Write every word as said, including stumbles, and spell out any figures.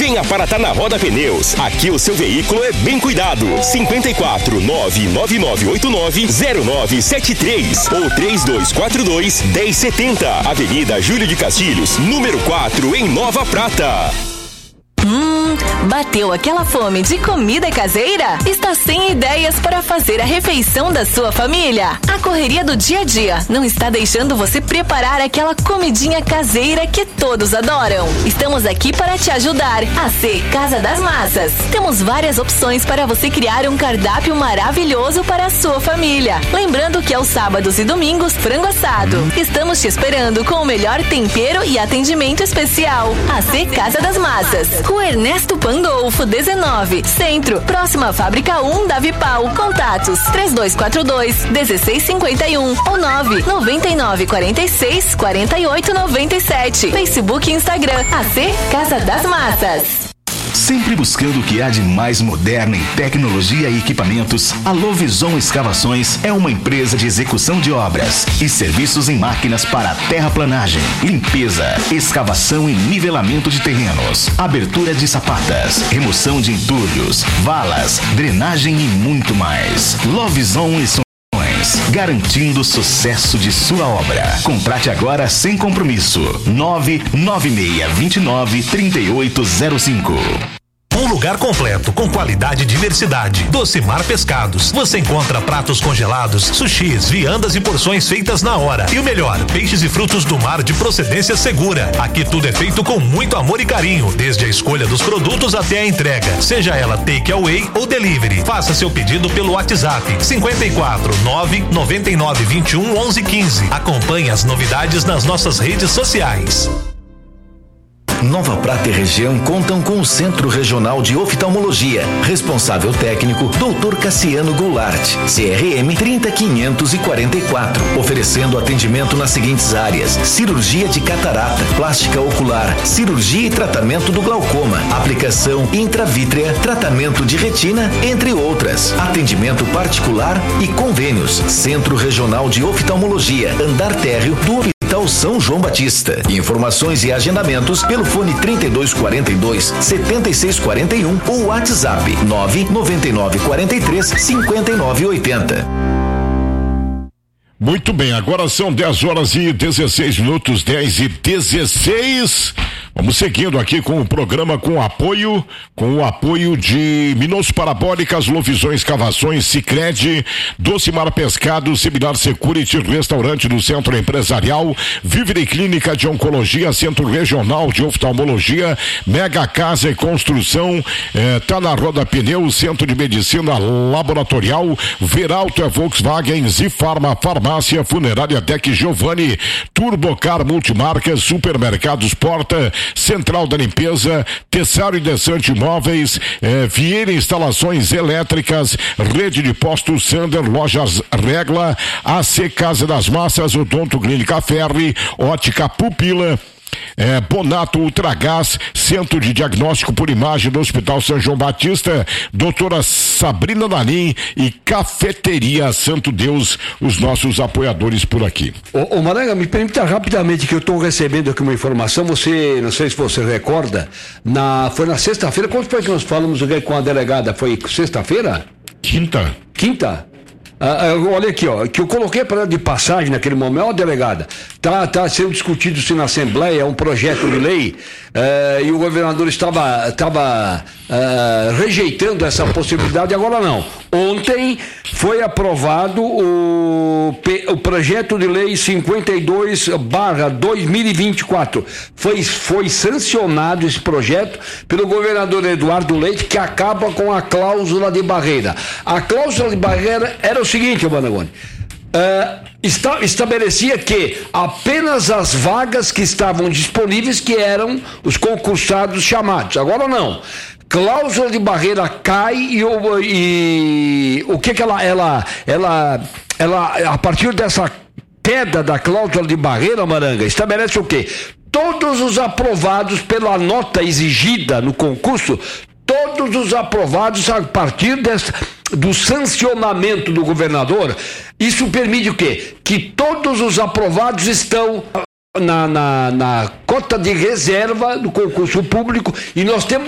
Venha para tá na Roda Pneus. Aqui o seu veículo é bem cuidado. cinquenta e quatro, nove nove nove oito nove, zero nove sete três ou três dois quatro dois, um zero sete zero. Avenida Júlio de Castilhos, número quatro, em Nova Prata. Hum, bateu aquela fome de comida caseira? Está sem ideias para fazer a refeição da sua família? A correria do dia a dia não está deixando você preparar aquela comidinha caseira que todos adoram? Estamos aqui para te ajudar. A C Casa das Massas. Temos várias opções para você criar um cardápio maravilhoso para a sua família. Lembrando que aos sábados e domingos, frango assado. Estamos te esperando com o melhor tempero e atendimento especial. A C Casa das Massas. Rua Ernesto Pandolfo, dezenove, Centro, próxima à Fábrica um da Vipal. Contatos três dois quatro dois, um seis cinco um ou nove nove nove quatro seis quatro oito nove sete. Facebook e Instagram, A C Casa das Massas. Sempre buscando o que há de mais moderno em tecnologia e equipamentos, a Lovison Escavações é uma empresa de execução de obras e serviços em máquinas para terraplanagem, limpeza, escavação e nivelamento de terrenos, abertura de sapatas, remoção de entulhos, valas, drenagem e muito mais. Lovison Escavações, garantindo o sucesso de sua obra. Contrate agora sem compromisso. nove nove seis dois nove, três oito zero cinco. Um lugar completo, com qualidade e diversidade. Docimar Pescados. Você encontra pratos congelados, sushis, viandas e porções feitas na hora. E o melhor, peixes e frutos do mar de procedência segura. Aqui tudo é feito com muito amor e carinho, desde a escolha dos produtos até a entrega, seja ela take away ou delivery. Faça seu pedido pelo WhatsApp cinquenta e quatro, nove nove nove vinte e um, onze quinze. Acompanhe as novidades nas nossas redes sociais. Nova Prata e região contam com o Centro Regional de Oftalmologia. Responsável técnico, doutor Cassiano Goulart, C R M trinta quinhentos e quarenta e quatro. Oferecendo atendimento nas seguintes áreas: cirurgia de catarata, plástica ocular, cirurgia e tratamento do glaucoma, aplicação intravítrea, tratamento de retina, entre outras. Atendimento particular e convênios. Centro Regional de Oftalmologia, andar térreo do Hospital São João Batista. Informações e agendamentos pelo fone trinta e dois quarenta e dois, setenta e seis quarenta e um ou WhatsApp nove nove nove quatro três, cinco nove oito zero. Muito bem, agora são dez horas e dezesseis minutos, dez e dezesseis. Vamos seguindo aqui com o programa com apoio, com o apoio de Minos Parabólicas, Lovison Escavações, Sicredi, Docimar Pescados, Seminar Security, Restaurante do Centro Empresarial, Vivere Clínica de Oncologia, Centro Regional de Oftalmologia, Mega Casa e Construção, eh, tá na Roda Pneus, Centro de Medicina Laboratorial, Veralto é Volkswagen, Zifarma, Farmácia, Funerária Tec Giovanni, Turbocar Multimarcas, Supermercados Porta, Central da Limpeza, Tessaro e Desante Imóveis, eh, Vieira Instalações Elétricas, Rede de Postos Sander, Lojas Regla, A C Casa das Massas, Odonto Clínica Ferri, Ótica Pupila, É, Bonato Ultragás, Centro de Diagnóstico por Imagem do Hospital São João Batista, doutora Sabrina Dalim e Cafeteria Santo Deus, os nossos apoiadores por aqui. Ô, ô Maranga, me permita rapidamente que eu estou recebendo aqui uma informação, você, não sei se você recorda, na, foi na sexta-feira, quando foi que nós falamos com a delegada? Foi sexta-feira? Quinta. Quinta? Ah, olha aqui, ó, que eu coloquei para de passagem naquele momento, ó, delegada, tá, tá sendo discutido se na Assembleia um projeto de lei eh, e o governador estava, estava eh, rejeitando essa possibilidade, agora não. Ontem foi aprovado o, o projeto de lei cinquenta e dois barra dois mil e vinte e quatro. Foi, foi sancionado esse projeto pelo governador Eduardo Leite, que acaba com a cláusula de barreira. A cláusula de barreira era o seguinte, Managoni, uh, está, estabelecia que apenas as vagas que estavam disponíveis que eram os concursados chamados. Agora não. Cláusula de barreira cai e, e o que que ela, ela, ela, ela, a partir dessa queda da cláusula de barreira, Maranga, estabelece o quê? Todos os aprovados pela nota exigida no concurso, todos os aprovados a partir dessa, do sancionamento do governador, isso permite o quê? Que todos os aprovados estão na, na, na cota de reserva do concurso público e nós temos